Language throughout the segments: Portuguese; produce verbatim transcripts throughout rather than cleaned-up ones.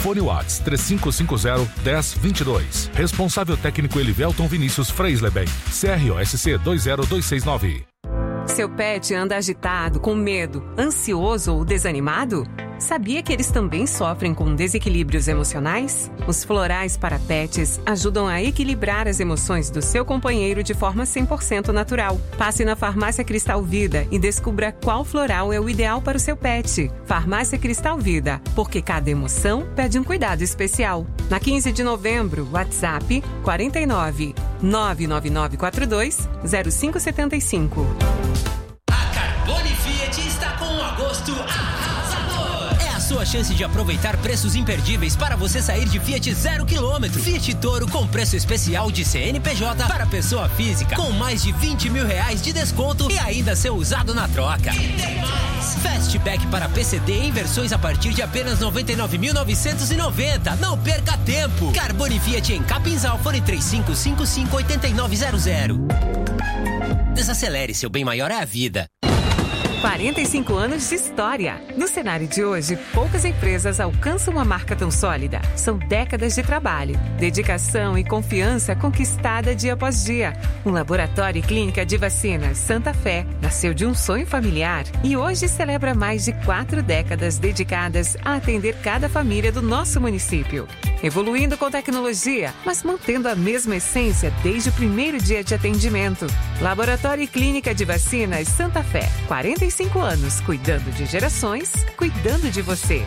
Fone Whats três cinco cinco zero, um zero dois dois. Responsável técnico Elivelton Vinícius Freisleben. C R O S C dois zero dois seis nove. Seu pet anda agitado, com medo, ansioso ou desanimado? Sabia que eles também sofrem com desequilíbrios emocionais? Os florais para pets ajudam a equilibrar as emoções do seu companheiro de forma cem por cento natural. Passe na Farmácia Cristal Vida e descubra qual floral é o ideal para o seu pet. Farmácia Cristal Vida, porque cada emoção pede um cuidado especial. Na quinze de novembro, WhatsApp quarenta e nove, nove nove nove quatro dois, zero cinco sete cinco. A Carbone Fiat está com o agosto arrasador. É a sua chance de aproveitar preços imperdíveis para você sair de Fiat zero quilômetro. Fiat Toro com preço especial de C N P J para pessoa física, com mais de vinte mil reais de desconto e ainda ser usado na troca. E tem mais! Fastback para P C D em versões a partir de apenas noventa e nove mil novecentos e noventa. Não perca tempo! Carbone Fiat em Capinzal, fone três cinco cinco cinco, oito nove zero zero. Desacelere, seu bem maior é a vida. quarenta e cinco anos de história. No cenário de hoje, poucas empresas alcançam uma marca tão sólida. São décadas de trabalho, dedicação e confiança conquistada dia após dia. Um laboratório e clínica de vacinas Santa Fé nasceu de um sonho familiar e hoje celebra mais de quatro décadas dedicadas a atender cada família do nosso município. Evoluindo com tecnologia, mas mantendo a mesma essência desde o primeiro dia de atendimento. Laboratório e Clínica de Vacinas Santa Fé. quarenta e cinco anos, cuidando de gerações, cuidando de você.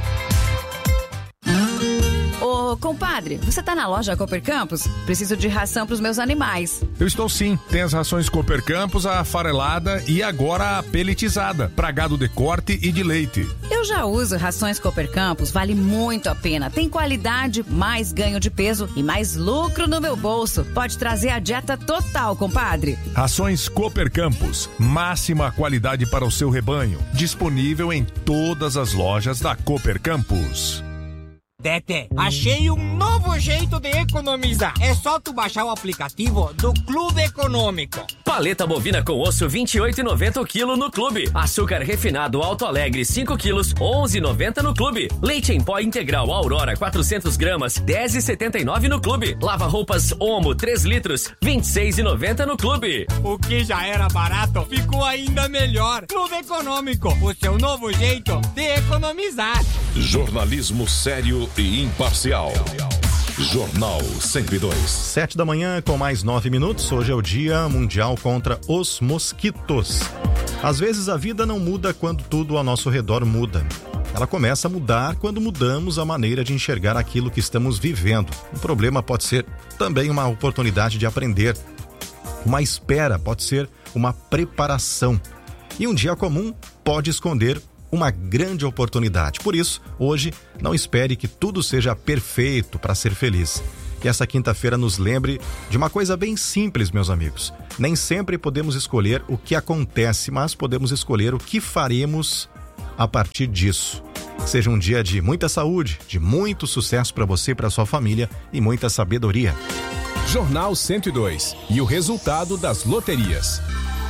Ô, compadre, você tá na loja Cooper Campos? Preciso de ração pros meus animais. Eu estou sim. Tem as rações Cooper Campos, a farelada e agora a peletizada, pra gado de corte e de leite. Eu já uso rações Cooper Campos, vale muito a pena. Tem qualidade, mais ganho de peso e mais lucro no meu bolso. Pode trazer a dieta total, compadre. Rações Cooper Campos, máxima qualidade para o seu rebanho. Disponível em todas as lojas da Cooper Campos. Tete, achei um novo jeito de economizar. É só tu baixar o aplicativo do Clube Econômico. Paleta bovina com osso vinte e oito reais e noventa centavos o quilo no Clube. Açúcar refinado Alto Alegre cinco quilos, onze reais e noventa centavos no Clube. Leite em pó integral Aurora quatrocentas gramas, dez reais e setenta e nove centavos no Clube. Lava roupas Omo três litros, vinte e seis reais e noventa centavos no Clube. O que já era barato ficou ainda melhor. Clube Econômico, o seu novo jeito de economizar. Jornalismo sério e imparcial. Jornal cento e dois. Sete da manhã com mais nove minutos. Hoje é o Dia Mundial contra os Mosquitos. Às vezes a vida não muda quando tudo ao nosso redor muda. Ela começa a mudar quando mudamos a maneira de enxergar aquilo que estamos vivendo. Um problema pode ser também uma oportunidade de aprender. Uma espera pode ser uma preparação. E um dia comum pode esconder uma grande oportunidade. Por isso, hoje, não espere que tudo seja perfeito para ser feliz. Que essa quinta-feira nos lembre de uma coisa bem simples, meus amigos. Nem sempre podemos escolher o que acontece, mas podemos escolher o que faremos a partir disso. Seja um dia de muita saúde, de muito sucesso para você e para sua família e muita sabedoria. Jornal cento e dois e o resultado das loterias.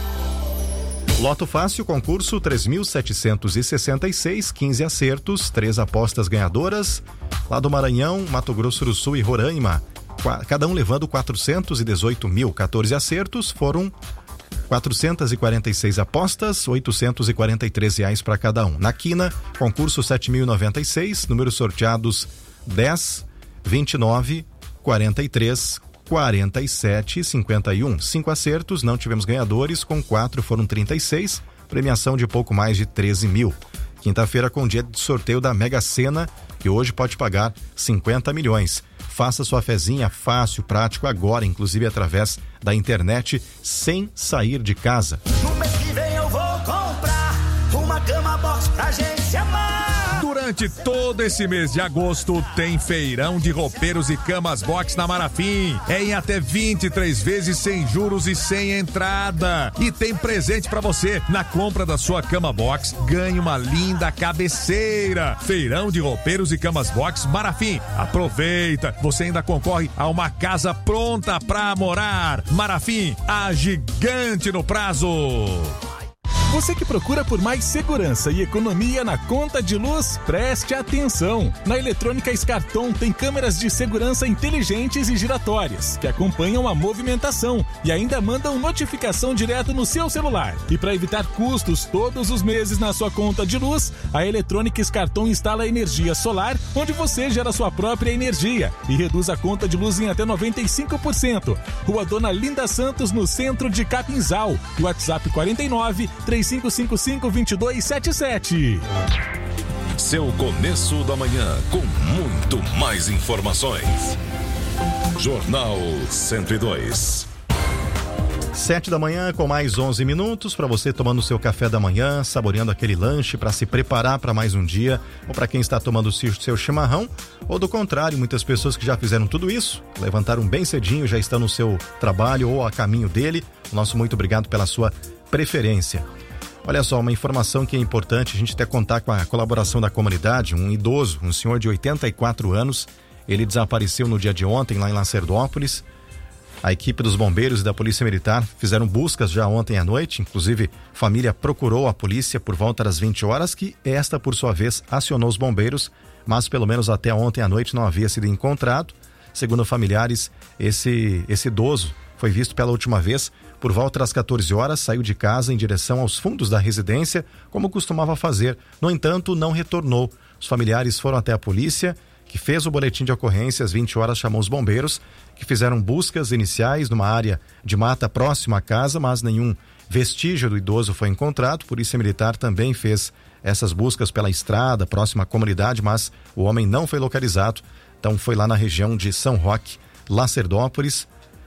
Loto Fácil, concurso três mil setecentos e sessenta e seis, quinze acertos, três apostas ganhadoras, lá do Maranhão, Mato Grosso do Sul e Roraima, cada um levando quatrocentos e dezoito mil, quatorze acertos, foram quatrocentos e quarenta e seis apostas, oitocentos e quarenta e três reais para cada um. Na quina, concurso sete mil e noventa e seis, números sorteados dez, vinte e nove, quarenta e três, quarenta e sete, cinquenta e um. Cinco acertos, não tivemos ganhadores, com quatro foram trinta e seis, premiação de pouco mais de treze mil. Quinta-feira com dia de sorteio da Mega Sena, que hoje pode pagar cinquenta milhões. Faça sua fezinha fácil, prático agora, inclusive através da internet, sem sair de casa. No mês que vem eu vou comprar uma cama box pra gente amar. Durante todo esse mês de agosto, tem feirão de roupeiros e camas box na Marafim. É em até vinte e três vezes sem juros e sem entrada. E tem presente pra você. Na compra da sua cama box, ganhe uma linda cabeceira. Feirão de roupeiros e camas box Marafim. Aproveita, você ainda concorre a uma casa pronta pra morar. Marafim, a gigante no prazo. Você que procura por mais segurança e economia na conta de luz, preste atenção. Na Eletrônica Scarton tem câmeras de segurança inteligentes e giratórias, que acompanham a movimentação e ainda mandam notificação direto no seu celular. E para evitar custos todos os meses na sua conta de luz, a Eletrônica Scarton instala energia solar, onde você gera sua própria energia e reduz a conta de luz em até noventa e cinco por cento. Rua Dona Linda Santos, no centro de Capinzal. WhatsApp quarenta e nove, três cinco cinco cinco, dois dois sete sete. Seu começo da manhã com muito mais informações. Jornal cento e dois. Sete da manhã com mais onze minutos para você tomando o seu café da manhã, saboreando aquele lanche para se preparar para mais um dia, ou para quem está tomando o seu chimarrão, ou do contrário, muitas pessoas que já fizeram tudo isso, levantaram bem cedinho, já estão no seu trabalho ou a caminho dele. Nosso muito obrigado pela sua preferência. Olha só, uma informação que é importante a gente até contar com a colaboração da comunidade. Um idoso, um senhor de oitenta e quatro anos, ele desapareceu no dia de ontem lá em Lacerdópolis. A equipe dos bombeiros e da Polícia Militar fizeram buscas já ontem à noite, inclusive a família procurou a polícia por volta das vinte horas, que esta por sua vez acionou os bombeiros, mas pelo menos até ontem à noite não havia sido encontrado. Segundo familiares, esse, esse idoso foi visto pela última vez por volta das quatorze horas, saiu de casa em direção aos fundos da residência, como costumava fazer. No entanto, não retornou. Os familiares foram até a polícia, que fez o boletim de ocorrência às vinte horas, chamou os bombeiros, que fizeram buscas iniciais numa área de mata próxima à casa, mas nenhum vestígio do idoso foi encontrado. A Polícia Militar também fez essas buscas pela estrada, próxima à comunidade, mas o homem não foi localizado. Então foi lá na região de São Roque, Lacerdópolis,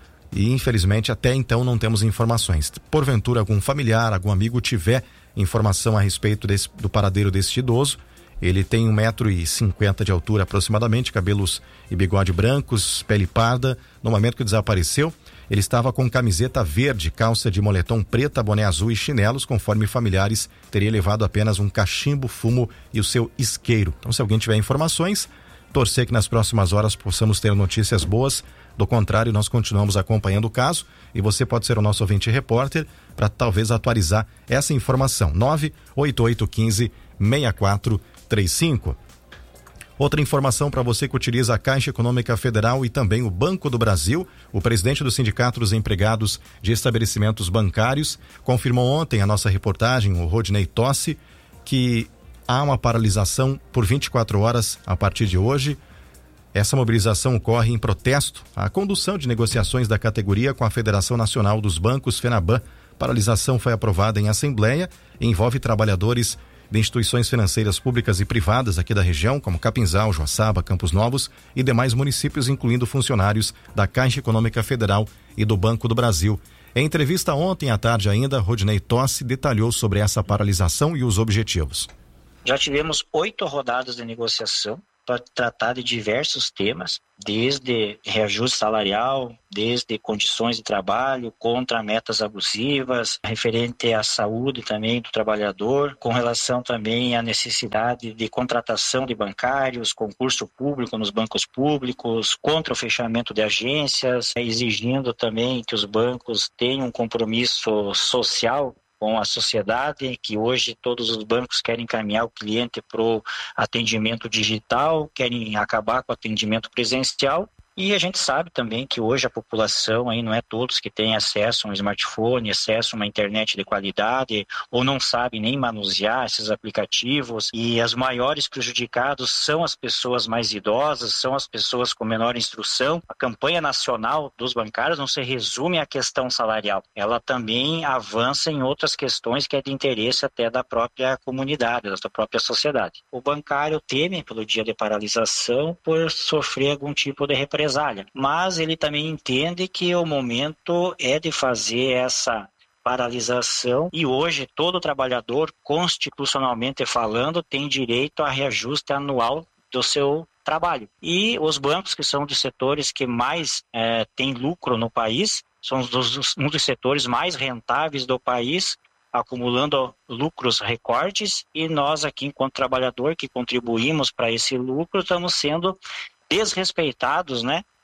e infelizmente até então não temos informações. Porventura algum familiar, algum amigo tiver informação a respeito desse, do paradeiro deste idoso. Ele tem um metro e cinquenta de altura aproximadamente, cabelos e bigode brancos, pele parda. No momento que desapareceu, ele estava com camiseta verde, calça de moletom preta, boné azul e chinelos. Conforme familiares, teria levado apenas um cachimbo, fumo e o seu isqueiro. Então, se alguém tiver informações, torcer que nas próximas horas possamos ter notícias boas. Do contrário, nós continuamos acompanhando o caso e você pode ser o nosso ouvinte repórter para talvez atualizar essa informação. nove oito oito um cinco, seis quatro três cinco. Outra informação para você que utiliza a Caixa Econômica Federal e também o Banco do Brasil. O presidente do Sindicato dos Empregados de Estabelecimentos Bancários confirmou ontem a nossa reportagem, o Rodney Tossi, que há uma paralisação por vinte e quatro horas a partir de hoje. Essa mobilização ocorre em protesto à condução de negociações da categoria com a Federação Nacional dos Bancos, FENABAN. A paralisação foi aprovada em assembleia e envolve trabalhadores de instituições financeiras públicas e privadas aqui da região, como Capinzal, Joaçaba, Campos Novos e demais municípios, incluindo funcionários da Caixa Econômica Federal e do Banco do Brasil. Em entrevista ontem à tarde ainda, Rodney Tossi detalhou sobre essa paralisação e os objetivos. Já tivemos oito rodadas de negociação para tratar de diversos temas, desde reajuste salarial, desde condições de trabalho, contra metas abusivas, referente à saúde também do trabalhador, com relação também à necessidade de contratação de bancários, concurso público nos bancos públicos, contra o fechamento de agências, exigindo também que os bancos tenham um compromisso social com a sociedade, que hoje todos os bancos querem encaminhar o cliente para o atendimento digital, querem acabar com o atendimento presencial. E a gente sabe também que hoje a população, aí não é todos que têm acesso a um smartphone, acesso a uma internet de qualidade, ou não sabem nem manusear esses aplicativos, e as maiores prejudicados são as pessoas mais idosas, são as pessoas com menor instrução. A campanha nacional dos bancários não se resume à questão salarial, ela também avança em outras questões que é de interesse até da própria comunidade, da própria sociedade. O bancário teme pelo dia de paralisação por sofrer algum tipo de repressão, mas ele também entende que o momento é de fazer essa paralisação e hoje todo trabalhador, constitucionalmente falando, tem direito a reajuste anual do seu trabalho. E os bancos, que são dos setores que mais é, têm lucro no país, são dos, um dos setores mais rentáveis do país, acumulando lucros recordes, e nós aqui, enquanto trabalhador que contribuímos para esse lucro, estamos sendo desrespeitados, né,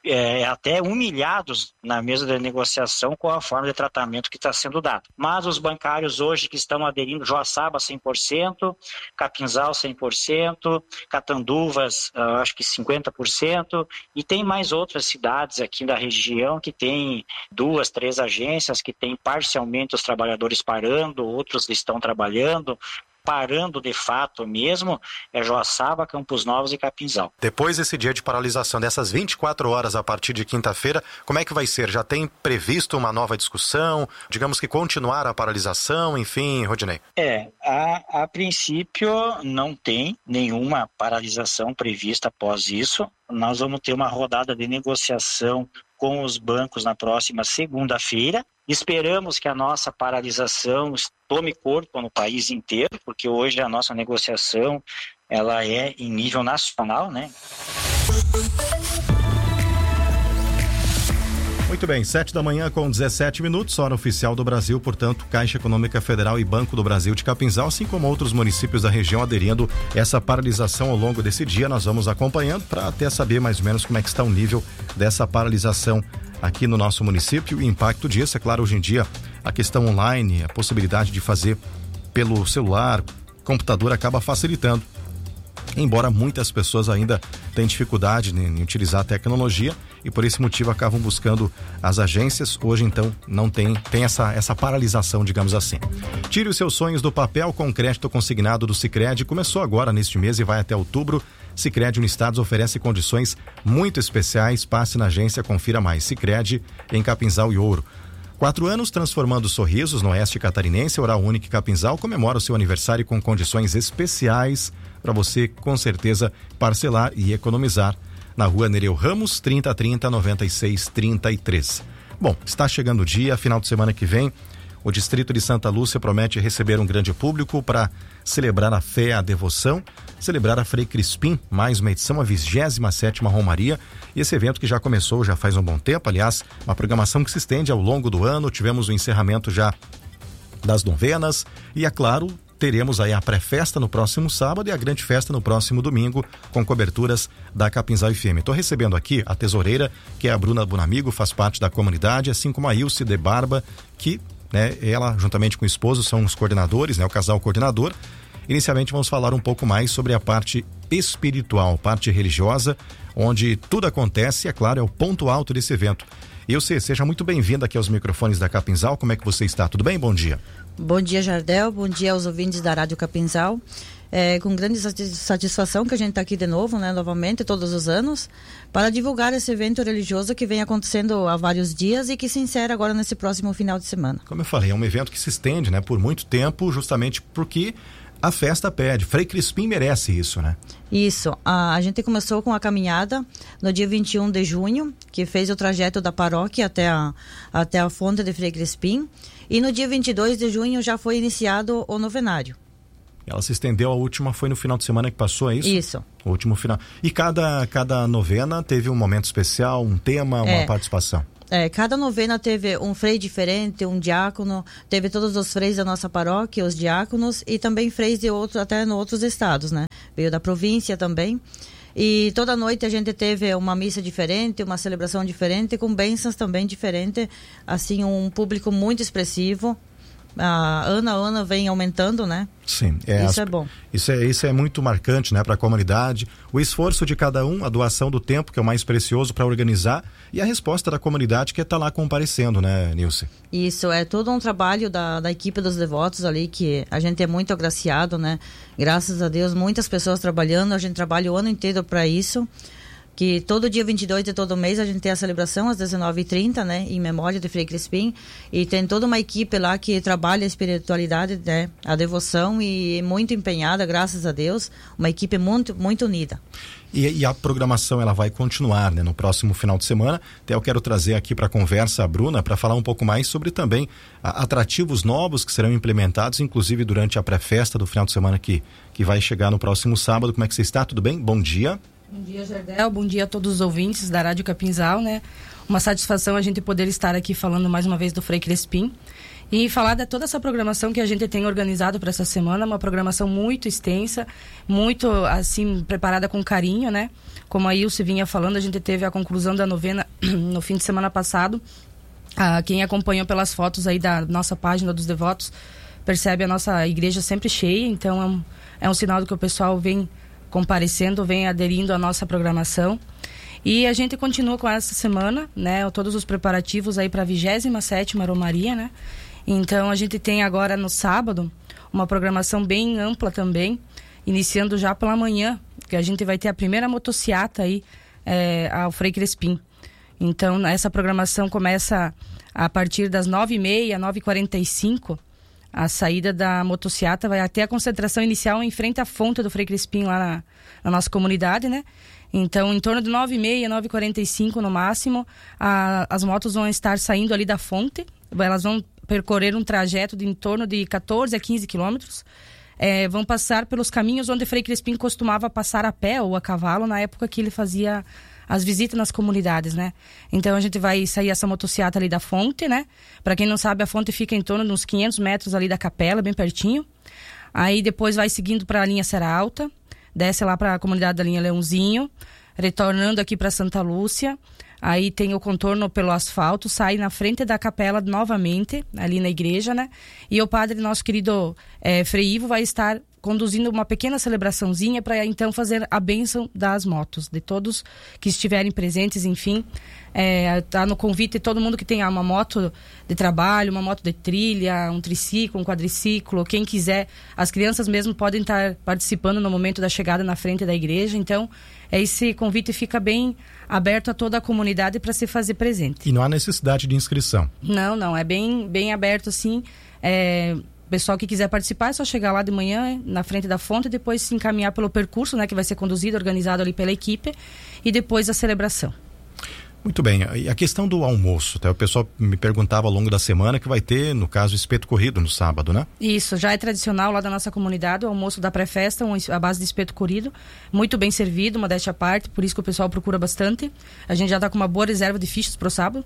é, até humilhados na mesa da negociação com a forma de tratamento que está sendo dado. Mas os bancários hoje que estão aderindo, Joaçaba cem por cento, Capinzal cem por cento, Catanduvas uh, acho que cinquenta por cento, e tem mais outras cidades aqui da região que tem duas, três agências que tem parcialmente os trabalhadores parando, outros estão trabalhando. Parando de fato mesmo, é Joaçaba, Campos Novos e Capinzal. Depois desse dia de paralisação, dessas vinte e quatro horas a partir de quinta-feira, como é que vai ser? Já tem previsto uma nova discussão? Digamos que continuar a paralisação, enfim, Rodinei? É, a, a princípio não tem nenhuma paralisação prevista após isso. Nós vamos ter uma rodada de negociação com os bancos na próxima segunda-feira. Esperamos que a nossa paralisação tome corpo no país inteiro, porque hoje a nossa negociação ela é em nível nacional, né? Muito bem, sete da manhã com dezessete minutos, hora oficial do Brasil, portanto, Caixa Econômica Federal e Banco do Brasil de Capinzal, assim como outros municípios da região aderindo a essa paralisação ao longo desse dia. Nós vamos acompanhando para até saber mais ou menos como é que está o nível dessa paralisação aqui no nosso município. O impacto disso, é claro, hoje em dia, a questão online, a possibilidade de fazer pelo celular, computador, acaba facilitando. Embora muitas pessoas ainda tenham dificuldade em utilizar a tecnologia e por esse motivo acabam buscando as agências. Hoje então não tem, tem essa, essa paralisação, digamos assim. Tire os seus sonhos do papel com crédito consignado do Sicredi. Começou agora neste mês e vai até outubro. Sicredi Unistados oferece condições muito especiais. Passe na agência, confira mais. Sicredi em Capinzal e Ouro. Quatro anos transformando sorrisos no Oeste Catarinense. Oral Unique Capinzal comemora o seu aniversário com condições especiais para você, com certeza, parcelar e economizar. Na rua Nereu Ramos, trinta trinta, noventa e seis, trinta e três. Bom, está chegando o dia, final de semana que vem, o Distrito de Santa Lúcia promete receber um grande público para celebrar a fé, a devoção, celebrar a Frei Crispim, mais uma edição, a vigésima sétima Romaria. E esse evento que já começou já faz um bom tempo, aliás, uma programação que se estende ao longo do ano. Tivemos o encerramento já das novenas e, é claro, teremos aí a pré-festa no próximo sábado e a grande festa no próximo domingo, com coberturas da Capinzal F M. Estou recebendo aqui a tesoureira, que é a Bruna Bonamigo, faz parte da comunidade, assim como a Ilse de Barba, que, né, ela, juntamente com o esposo, são os coordenadores, né, o casal coordenador. Inicialmente vamos falar um pouco mais sobre a parte espiritual, parte religiosa, onde tudo acontece, é claro, é o ponto alto desse evento. Ilse, seja muito bem-vinda aqui aos microfones da Capinzal. Como é que você está? Tudo bem? Bom dia. Bom dia, Jardel. Bom dia aos ouvintes da Rádio Capinzal. É com grande satisfação que a gente está aqui de novo, né, novamente, todos os anos, para divulgar esse evento religioso que vem acontecendo há vários dias e que se encerra agora nesse próximo final de semana. Como eu falei, é um evento que se estende, né, por muito tempo, justamente porque a festa pede. Frei Crispim merece isso, né? Isso. A, a gente começou com a caminhada no dia vinte e um de junho, que fez o trajeto da paróquia até a, até a fonte de Frei Crispim. E no dia vinte e dois de junho já foi iniciado o novenário. Ela se estendeu, a última foi no final de semana que passou, é isso? Isso. O último final. E cada, cada novena teve um momento especial, um tema, uma é. participação? É, cada novena teve um frei diferente, um diácono, teve todos os freis da nossa paróquia, os diáconos, e também freis de outros, até em outros estados, né? Veio da província também. E toda noite a gente teve uma missa diferente, uma celebração diferente, com bênçãos também diferentes, assim, um público muito expressivo. A ano a ano vem aumentando, né? Sim. É, isso as, é bom. Isso é, isso é muito marcante, né, para a comunidade. O esforço de cada um, a doação do tempo, que é o mais precioso para organizar, e a resposta da comunidade que está lá comparecendo, né, Nilce? Isso, é todo um trabalho da, da equipe dos devotos ali, que a gente é muito agraciado, né? Graças a Deus, muitas pessoas trabalhando, a gente trabalha o ano inteiro para isso. Que todo dia vinte e dois de todo mês a gente tem a celebração às dezenove e trinta, né, em memória de Frei Crispim, e tem toda uma equipe lá que trabalha a espiritualidade, né, a devoção, e muito empenhada, graças a Deus, uma equipe muito, muito unida. E, e a programação ela vai continuar, né, no próximo final de semana. Até eu quero trazer aqui para a conversa a Bruna para falar um pouco mais sobre também a, atrativos novos que serão implementados, inclusive durante a pré-festa do final de semana que, que vai chegar no próximo sábado. Como é que você está? Tudo bem? Bom dia. Bom dia, Jardel. Bom dia a todos os ouvintes da Rádio Capinzal, né? Uma satisfação a gente poder estar aqui falando mais uma vez do Frei Crispim. E falar de toda essa programação que a gente tem organizado para essa semana, uma programação muito extensa, muito, assim, preparada com carinho, né? Como a Ilse vinha falando, a gente teve a conclusão da novena no fim de semana passado. Ah, quem acompanhou pelas fotos aí da nossa página dos devotos, percebe a nossa igreja sempre cheia, então é um, é um sinal do que o pessoal vem comparecendo, vem aderindo à nossa programação. E a gente continua com essa semana, né? Todos os preparativos aí para a vigésima sétima Romaria, né? Então a gente tem agora no sábado uma programação bem ampla também, iniciando já pela manhã, que a gente vai ter a primeira motociata aí é, ao Frei Crespim. Então essa programação começa a partir das nove e meia, nove e quarenta e cinco. A saída da motociata vai até a concentração inicial em frente à fonte do Frei Crespim lá na, na nossa comunidade, né? Então, em torno de nove e meia, nove e quarenta e cinco no máximo, a, as motos vão estar saindo ali da fonte. Elas vão percorrer um trajeto de em torno de quatorze a quinze quilômetros. É, vão passar pelos caminhos onde Frei Crespim costumava passar a pé ou a cavalo na época que ele fazia as visitas nas comunidades, né? Então a gente vai sair essa motociata ali da fonte, né? Para quem não sabe, a fonte fica em torno de uns quinhentos metros ali da capela, bem pertinho. Aí depois vai seguindo para a linha Serra Alta, desce lá para a comunidade da linha Leãozinho, retornando aqui para Santa Lúcia. Aí tem o contorno pelo asfalto, sai na frente da capela novamente, ali na igreja, né? E o padre, nosso querido é, Frei Ivo, vai estar conduzindo uma pequena celebraçãozinha para então fazer a bênção das motos, de todos que estiverem presentes, enfim. É, tá no convite todo mundo que tenha uma moto de trabalho, uma moto de trilha, um triciclo, um quadriciclo, quem quiser. As crianças mesmo podem estar participando no momento da chegada na frente da igreja. Então, esse convite fica bem aberto a toda a comunidade para se fazer presente. E não há necessidade de inscrição? Não, não. É bem, bem aberto, assim. É... O pessoal que quiser participar é só chegar lá de manhã na frente da fonte e depois se encaminhar pelo percurso, né, que vai ser conduzido, organizado ali pela equipe, e depois a celebração. Muito bem, e a questão do almoço, tá? O pessoal me perguntava ao longo da semana que vai ter, no caso, espeto corrido no sábado, né? Isso, já é tradicional lá da nossa comunidade, o almoço da pré-festa, um, a base de espeto corrido, muito bem servido, modéstia à parte, por isso que o pessoal procura bastante. A gente já está com uma boa reserva de fichas para o sábado.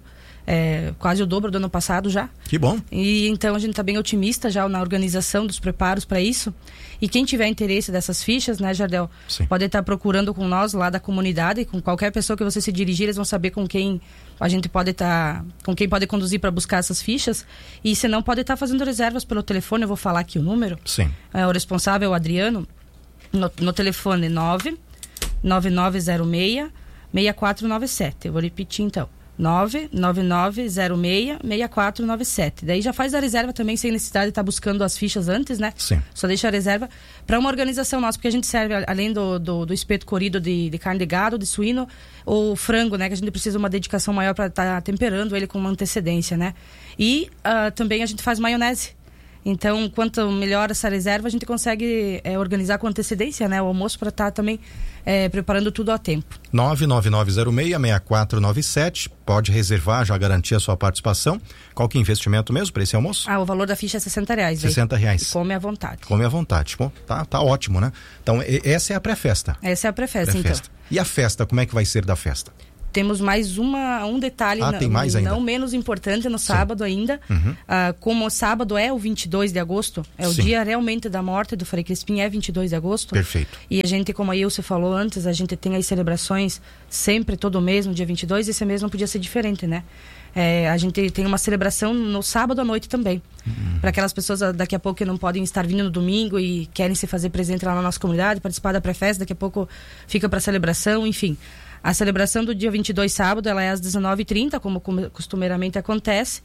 É, quase o dobro do ano passado já. Que bom. E então a gente está bem otimista já na organização dos preparos para isso. E quem tiver interesse dessas fichas, né, Jardel, Sim. pode estar procurando com nós lá da comunidade, com qualquer pessoa que você se dirigir, eles vão saber com quem a gente pode estar, com quem pode conduzir para buscar essas fichas. E se não, pode estar fazendo reservas pelo telefone, eu vou falar aqui o número. Sim. É, o responsável é o Adriano, no, no telefone nove nove nove zero seis seis quatro nove sete. Eu vou repetir então. nove nove nove zero seis seis quatro nove sete. Daí já faz a reserva também sem necessidade de estar buscando as fichas antes, né? Sim. Só deixa a reserva para uma organização nossa, porque a gente serve, além do, do, do espeto corrido de, de carne de gado, de suíno, ou frango, né? Que a gente precisa de uma dedicação maior para estar tá temperando ele com uma antecedência, né? E uh, também a gente faz maionese. Então, quanto melhor essa reserva, a gente consegue é, organizar com antecedência, né? O almoço para estar tá também é, preparando tudo a tempo. nove nove nove zero seis seis quatro nove sete. Pode reservar, já garantir a sua participação. Qual que é o investimento mesmo para esse almoço? Ah, o valor da ficha é sessenta reais. sessenta reais. E come à vontade. Come à vontade. Bom, tá, tá ótimo, né? Então, e, essa é a pré-festa. Essa é a pré-festa, pré-festa. então. E a festa, como é que vai ser da festa? Temos mais uma, um detalhe, ah, não, tem mais ainda. não menos importante no Sim. sábado ainda. Uhum. Ah, como o sábado é o vinte e dois de agosto, é o Sim. dia realmente da morte do Frei Crespim, é vinte e dois de agosto. Perfeito. E a gente, como a Ilse falou antes, a gente tem as celebrações sempre, todo mês, no dia vinte e dois, esse mês não podia ser diferente, né? É, a gente tem uma celebração no sábado à noite também. Uhum. Para aquelas pessoas daqui a pouco que não podem estar vindo no domingo e querem se fazer presente lá na nossa comunidade, participar da pré-festa, daqui a pouco fica para celebração, enfim. A celebração do dia vinte e dois, sábado, ela é às dezenove e trinta, como costumeiramente acontece,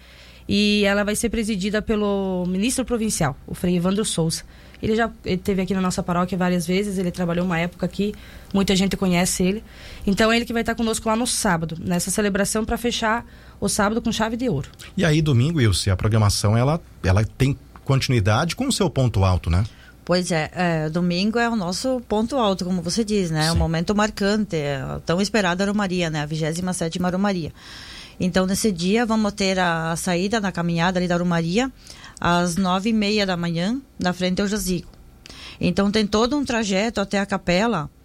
e ela vai ser presidida pelo ministro provincial, o Frei Evandro Souza. Ele já esteve aqui na nossa paróquia várias vezes, ele trabalhou uma época aqui, muita gente conhece ele. Então é ele que vai estar conosco lá no sábado, nessa celebração, para fechar o sábado com chave de ouro. E aí, domingo, Ilse, a programação ela, ela tem continuidade com o seu ponto alto, né? Pois é, é, domingo é o nosso ponto alto, como você diz, né? É um momento marcante, é a tão esperada Romaria, né? A vigésima sétima Romaria. Então, nesse dia, vamos ter a, a saída na caminhada ali da Romaria às nove e meia da manhã, na frente ao jazigo. Então, tem todo um trajeto até a capela,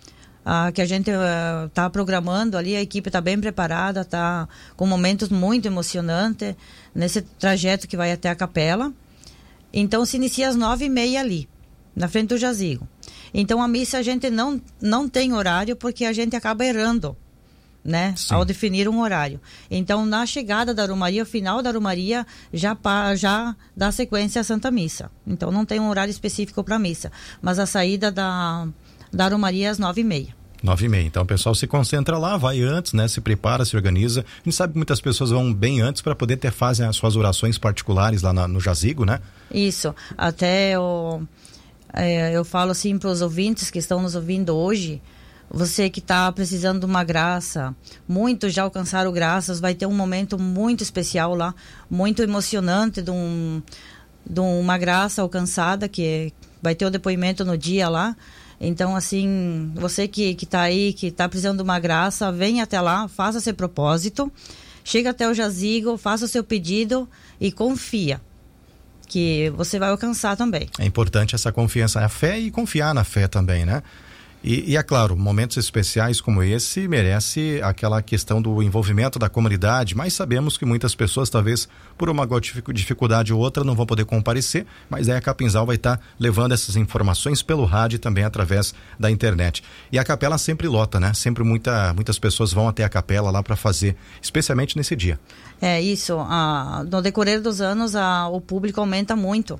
ah, que a gente está uh, programando ali, a equipe está bem preparada, está com momentos muito emocionantes nesse trajeto que vai até a capela. Então se inicia às nove e meia ali, na frente do jazigo. Então a missa a gente não, não tem horário porque a gente acaba errando, né? Sim. Ao definir um horário. Então na chegada da Romaria, o final da Romaria já, já dá sequência à Santa Missa. Então não tem um horário específico para a missa, mas a saída da, da Romaria é às nove e meia. Nove e meia. Então o pessoal se concentra lá, vai antes, né? Se prepara, se organiza. A gente sabe que muitas pessoas vão bem antes para poder ter fazem as suas orações particulares lá na, no jazigo, né? Isso. Até o É, eu falo assim para os ouvintes que estão nos ouvindo hoje, você que está precisando de uma graça, muitos já alcançaram graças, vai ter um momento muito especial lá, muito emocionante de, um, de uma graça alcançada, que vai ter o depoimento no dia lá. Então, assim, você que está aí, que está precisando de uma graça, venha até lá, faça seu propósito, chega até o jazigo, faça o seu pedido e confia que você vai alcançar também. É importante essa confiança, a fé e confiar na fé também, né? E, e é claro, momentos especiais como esse merece aquela questão do envolvimento da comunidade, mas sabemos que muitas pessoas, talvez por uma dificuldade ou outra, não vão poder comparecer, mas aí a Capinzal vai estar tá levando essas informações pelo rádio e também através da internet. E a capela sempre lota, né? Sempre muita, muitas pessoas vão até a capela lá para fazer, especialmente nesse dia. É isso, ah, no decorrer dos anos ah, o público aumenta muito,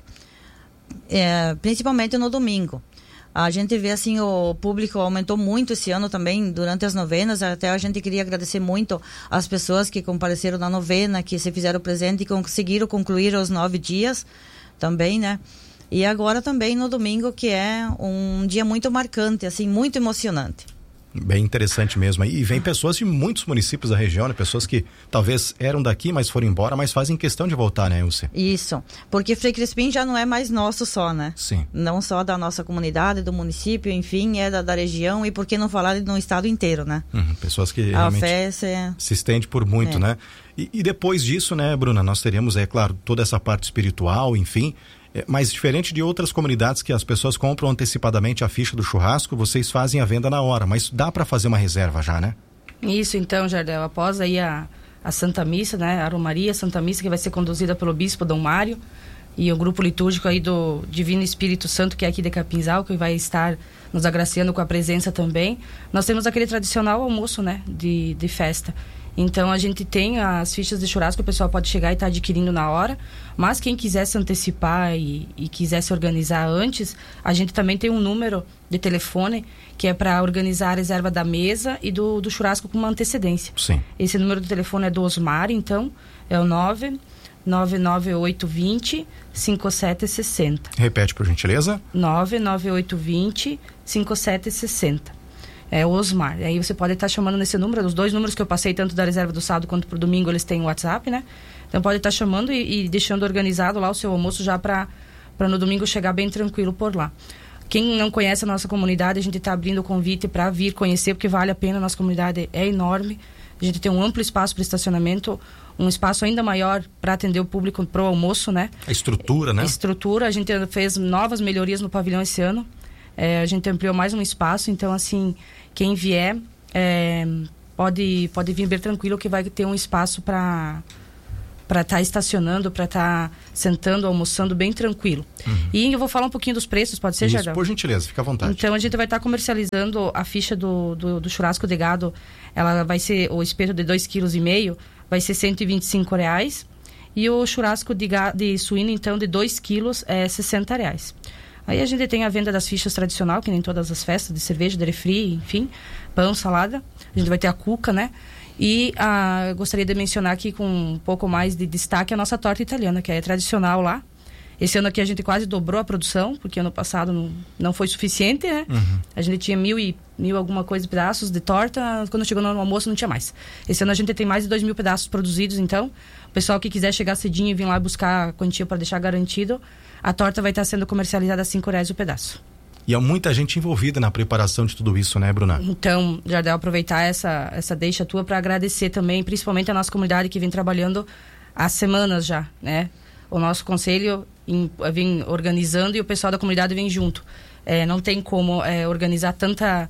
é, principalmente no domingo. A gente vê assim, o público aumentou muito esse ano também, durante as novenas. Até a gente queria agradecer muito as pessoas que compareceram na novena, que se fizeram presente e conseguiram concluir os nove dias também, né? E agora também no domingo, que é um dia muito marcante, assim, muito emocionante. Bem interessante mesmo. E vem pessoas de muitos municípios da região, né? Pessoas que talvez eram daqui, mas foram embora, mas fazem questão de voltar, né, Ilse? Isso, porque Frei Crispim já não é mais nosso só, né? Sim. Não só da nossa comunidade, do município, enfim, é da, da região, e por que não falar no estado inteiro, né? Uhum, pessoas que a realmente fé se... se estende por muito, é. né? E, e depois disso, né, Bruna, nós teremos, é claro, toda essa parte espiritual, enfim... É, mas diferente de outras comunidades que as pessoas compram antecipadamente a ficha do churrasco, vocês fazem a venda na hora, mas dá para fazer uma reserva já, né? Isso, então, Jardel, após aí a, a Santa Missa, né, a Romaria Santa Missa, que vai ser conduzida pelo Bispo Dom Mário e o grupo litúrgico aí do Divino Espírito Santo, que é aqui de Capinzal, que vai estar nos agraciando com a presença também. Nós temos aquele tradicional almoço, né, de, de festa. Então a gente tem as fichas de churrasco, o pessoal pode chegar e estar tá adquirindo na hora, mas quem quiser se antecipar e, e quiser se organizar antes, a gente também tem um número de telefone que é para organizar a reserva da mesa e do, do churrasco com uma antecedência. Sim. Esse número de telefone é do Osmar, então é o nove nove nove oito dois zero cinco sete seis zero. Repete, por gentileza. nove nove oito dois zero cinco sete seis zero. É o Osmar. Aí você pode estar chamando nesse número, os dois números que eu passei, tanto da reserva do sábado quanto pro domingo, eles têm o WhatsApp, né? Então pode estar chamando e, e deixando organizado lá o seu almoço já para para no domingo chegar bem tranquilo por lá. Quem não conhece a nossa comunidade, a gente está abrindo o convite para vir conhecer, porque vale a pena, a nossa comunidade é enorme. A gente tem um amplo espaço para estacionamento, um espaço ainda maior para atender o público pro almoço, né? A estrutura, né? A estrutura, a gente fez novas melhorias no pavilhão esse ano. É, a gente ampliou mais um espaço, então assim, quem vier é, pode, pode vir bem tranquilo, que vai ter um espaço para para estar tá estacionando, para estar tá sentando, almoçando bem tranquilo. Uhum. E eu vou falar um pouquinho dos preços, pode ser, Jardel? Por gentileza, fica à vontade. Então a gente vai estar tá comercializando a ficha do, do, do churrasco de gado, ela vai ser, o espeto de dois vírgula cinco quilos, vai ser cento e vinte e cinco reais, e o churrasco de, gado, de suíno, então, de dois quilos é sessenta reais. Aí a gente tem a venda das fichas tradicional, que nem todas as festas, de cerveja, de refri, enfim, pão, salada. A gente vai ter a cuca, né? E ah, eu gostaria de mencionar aqui com um pouco mais de destaque a nossa torta italiana, que é tradicional lá. Esse ano aqui a gente quase dobrou a produção, porque ano passado não, não foi suficiente, né? Uhum. A gente tinha mil e mil alguma coisa de pedaços de torta, quando chegou no almoço não tinha mais. Esse ano a gente tem mais de dois mil pedaços produzidos, então o pessoal que quiser chegar cedinho e vir lá buscar a quantia para deixar garantido, a torta vai estar sendo comercializada a cinco reais o pedaço. E há muita gente envolvida na preparação de tudo isso, né, Bruna? Então, Jardel, aproveitar essa, essa deixa tua para agradecer também, principalmente a nossa comunidade que vem trabalhando há semanas já, né? O nosso conselho em, vem organizando e o pessoal da comunidade vem junto. É, não tem como é, organizar tanta,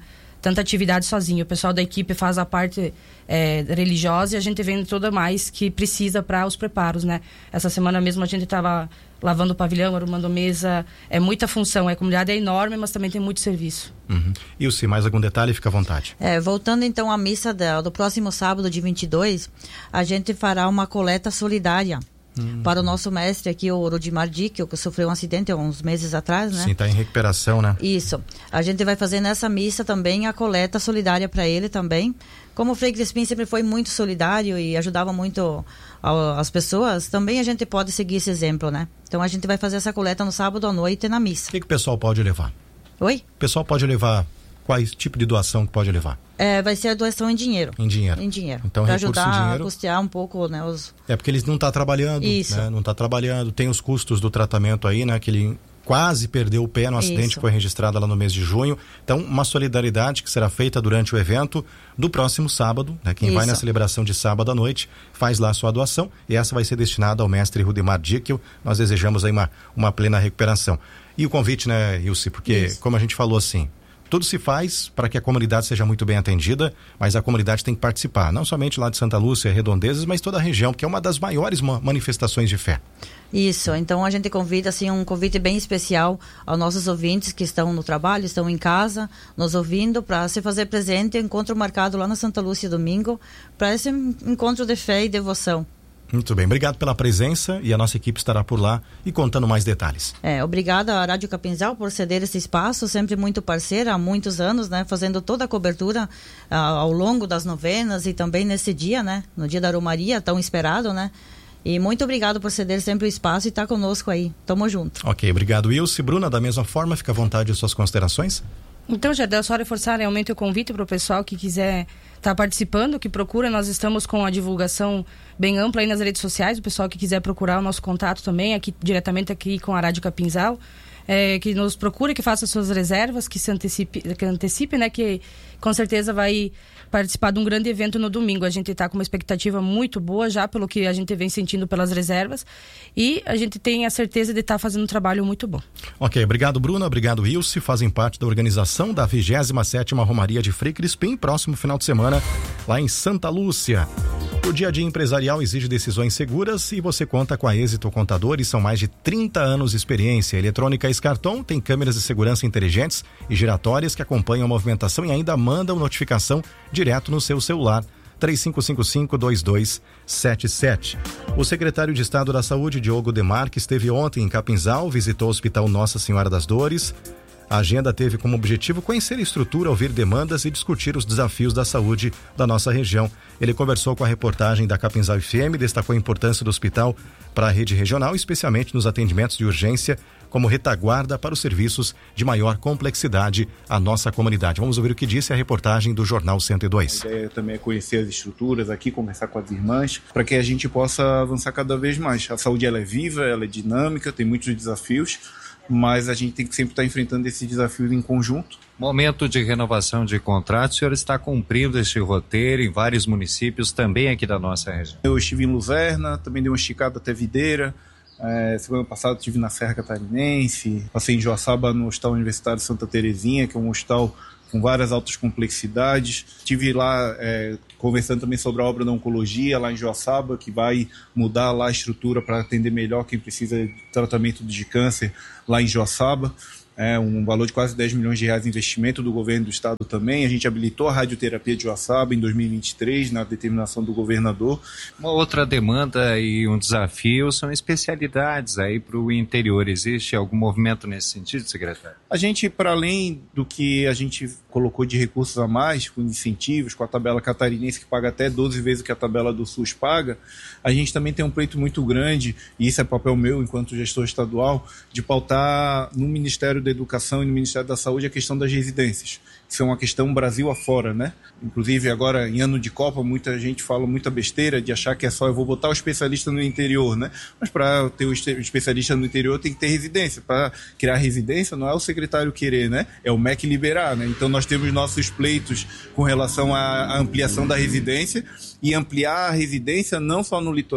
tanta atividade sozinho. O pessoal da equipe faz a parte é, religiosa e a gente vem toda mais que precisa para os preparos, né? Essa semana mesmo a gente estava lavando o pavilhão, arrumando mesa, é muita função, a comunidade é enorme, mas também tem muito serviço. Uhum. E se mais algum detalhe, fica à vontade. É, voltando então à missa da, do próximo sábado, de vinte e dois, a gente fará uma coleta solidária hum. para o nosso mestre aqui, o Rodimar Dickel, que sofreu um acidente há uns meses atrás, né? Sim, está em recuperação, né? Isso. A gente vai fazer nessa missa também a coleta solidária para ele também. Como o Frei Crispim sempre foi muito solidário e ajudava muito a, as pessoas, também a gente pode seguir esse exemplo, né? Então a gente vai fazer essa coleta no sábado à noite na missa. O que, que o pessoal pode levar? Oi? O pessoal pode levar, quais tipo de doação que pode levar? É, vai ser a doação em dinheiro. Em dinheiro. Em dinheiro. Então, pra recurso ajudar em dinheiro. a custear um pouco, né? Os... É porque eles não estão tá trabalhando, Isso. né? Não está trabalhando, tem os custos do tratamento aí, né? Que ele quase perdeu o pé no acidente Isso. que foi registrado lá no mês de junho. Então, uma solidariedade que será feita durante o evento do próximo sábado, né? Quem Isso. vai na celebração de sábado à noite faz lá a sua doação e essa vai ser destinada ao mestre Rudimar Dickel. Nós desejamos aí uma, uma plena recuperação. E o convite, né, Ilse? Porque, Isso. como a gente falou assim, tudo se faz para que a comunidade seja muito bem atendida, mas a comunidade tem que participar, não somente lá de Santa Lúcia, Redondezas, mas toda a região, que é uma das maiores manifestações de fé. Isso, então a gente convida, assim, um convite bem especial aos nossos ouvintes que estão no trabalho, estão em casa, nos ouvindo, para se fazer presente, encontro marcado lá na Santa Lúcia domingo, para esse encontro de fé e devoção. Muito bem, obrigado pela presença e a nossa equipe estará por lá e contando mais detalhes. É, obrigada à Rádio Capinzal por ceder esse espaço, sempre muito parceira há muitos anos, né, fazendo toda a cobertura ah, ao longo das novenas e também nesse dia, né, no dia da Romaria, tão esperado, né, e muito obrigado por ceder sempre o espaço e estar conosco aí, tamo junto. Ok, obrigado Ilse. Bruna, da mesma forma, fica à vontade de suas considerações. Então, Jardel, só reforçar realmente o convite para o pessoal que quiser estar tá participando, que procura. Nós estamos com a divulgação bem ampla aí nas redes sociais. O pessoal que quiser procurar o nosso contato também, aqui diretamente aqui com a Rádio Capinzal, é, que nos procure, que faça suas reservas, que se antecipe, que antecipe, né, que com certeza vai participar de um grande evento no domingo. A gente está com uma expectativa muito boa já pelo que a gente vem sentindo pelas reservas e a gente tem a certeza de estar tá fazendo um trabalho muito bom. Ok, obrigado Bruna, obrigado Ilse, fazem parte da organização da vigésima sétima Romaria de Frei Crispim, próximo final de semana lá em Santa Lúcia. O dia a dia empresarial exige decisões seguras e você conta com a Êxito Contadores, são mais de trinta anos de experiência. Eletrônica Escarton tem câmeras de segurança inteligentes e giratórias que acompanham a movimentação e ainda mandam notificação direto no seu celular. três cinco cinco cinco, dois dois sete sete. O secretário de Estado da Saúde, Diogo Demarque, esteve ontem em Capinzal, visitou o Hospital Nossa Senhora das Dores. A agenda teve como objetivo conhecer a estrutura, ouvir demandas e discutir os desafios da saúde da nossa região. Ele conversou com a reportagem da Capinzal F M, destacou a importância do hospital para a rede regional, especialmente nos atendimentos de urgência, como retaguarda para os serviços de maior complexidade à nossa comunidade. Vamos ouvir o que disse a reportagem do Jornal cento e dois. A ideia também é conhecer as estruturas aqui, conversar com as irmãs, para que a gente possa avançar cada vez mais. A saúde ela é viva, ela é dinâmica, tem muitos desafios, mas a gente tem que sempre estar enfrentando esses desafios em conjunto. Momento de renovação de contrato, o senhor está cumprindo esse roteiro em vários municípios, também aqui da nossa região. Eu estive em Luzerna, também dei uma esticada até Videira. É, semana passada estive na Serra Catarinense, passei em Joaçaba no Hospital Universitário Santa Terezinha, que é um hospital com várias altas complexidades. Estive lá é, conversando também sobre a obra da oncologia lá em Joaçaba, que vai mudar lá a estrutura para atender melhor quem precisa de tratamento de câncer lá em Joaçaba. É um valor de quase dez milhões de reais de investimento do governo do estado também. A gente habilitou a radioterapia de Joaçaba em dois mil e vinte e três, na determinação do governador. Uma outra demanda e um desafio são especialidades aí para o interior. Existe algum movimento nesse sentido, secretário? A gente, para além do que a gente colocou de recursos a mais, com incentivos, com a tabela catarinense que paga até doze vezes o que a tabela do SUS paga, a gente também tem um pleito muito grande, e isso é papel meu enquanto gestor estadual, de pautar no Ministério da Educação e no Ministério da Saúde a questão das residências. Isso é uma questão Brasil afora, né? Inclusive agora em ano de Copa muita gente fala muita besteira de achar que é só eu vou botar o especialista no interior, né? Mas para ter o especialista no interior tem que ter residência. Para criar residência não é o secretário querer, né? É o M E C liberar, né? Então nós temos nossos pleitos com relação à ampliação da residência e ampliar a residência não só no litoral.